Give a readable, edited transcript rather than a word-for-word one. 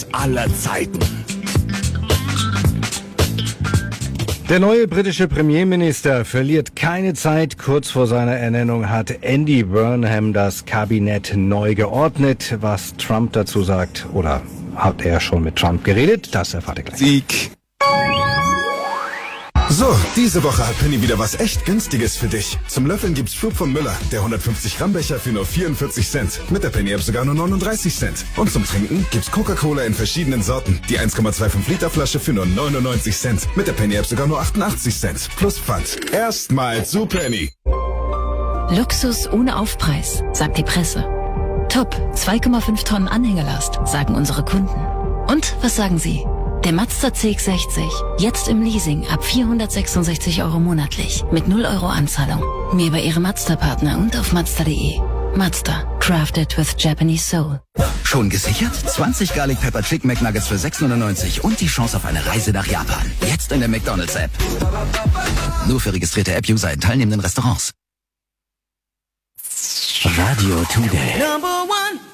aller Zeiten. Der neue britische Premierminister verliert keine Zeit. Kurz vor seiner Ernennung hat Andy Burnham das Kabinett neu geordnet. Was Trump dazu sagt, oder hat er schon mit Trump geredet? Das erfahrt ihr gleich. Sieg. So, diese Woche hat Penny wieder was echt Günstiges für dich. Zum Löffeln gibt's Schub von Müller, der 150 Gramm Becher für nur 44 Cent. Mit der Penny App sogar nur 39 Cent. Und zum Trinken gibt's Coca-Cola in verschiedenen Sorten. Die 1,25 Liter Flasche für nur 99 Cent. Mit der Penny App sogar nur 88 Cent. Plus Pfand. Erstmal zu Penny. Luxus ohne Aufpreis, sagt die Presse. Top, 2,5 Tonnen Anhängelast, sagen unsere Kunden. Und was sagen Sie? Der Mazda CX-60, jetzt im Leasing ab 466 € monatlich, mit 0 € Anzahlung. Mehr bei Ihrem Mazda-Partner und auf Mazda.de. Mazda, crafted with Japanese soul. Schon gesichert? 20 Garlic Pepper Chicken McNuggets für 6,99 € und die Chance auf eine Reise nach Japan. Jetzt in der McDonald's-App. Nur für registrierte App-User in teilnehmenden Restaurants. Radio Today. Number one.